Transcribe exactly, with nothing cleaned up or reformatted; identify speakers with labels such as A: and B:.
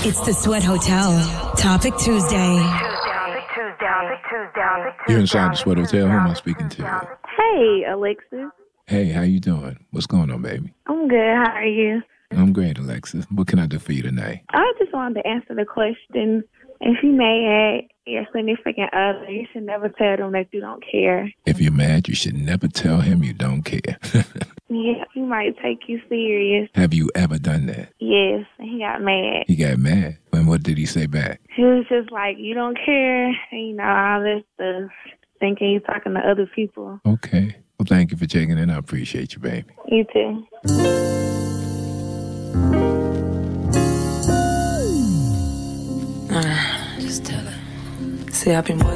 A: It's the Sweat Hotel. Topic Tuesday.
B: You're inside the Sweat Hotel. Who am I speaking to?
C: Hey, Alexis.
B: Hey, how you doing? What's going on, baby?
C: I'm good. How are you?
B: I'm great, Alexis. What can I do for you tonight?
C: I just wanted to answer the question. If you mad at your significant other, you should never tell them that you don't care.
B: If you're mad, you should never tell him you don't care.
C: Yeah, he might take you serious.
B: Have you ever done that?
C: Yes, and he got mad.
B: He got mad. And what did he say back?
C: He was just like, you don't care, and, you know, all this stuff, thinking you're talking to other people.
B: Okay. Well, thank you for checking in. I appreciate you, baby.
C: You too.
D: Just tell her. See, I've been